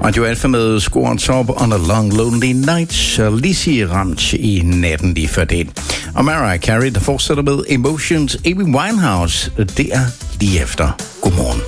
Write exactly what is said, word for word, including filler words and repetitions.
Radio Alfa med Score on Top on a Long Lonely Night. Lizzie Ranch i natten lige før det. Og Mariah Carey, der fortsætter med Emotions. Amy Winehouse, det er lige efter. Godmorgen.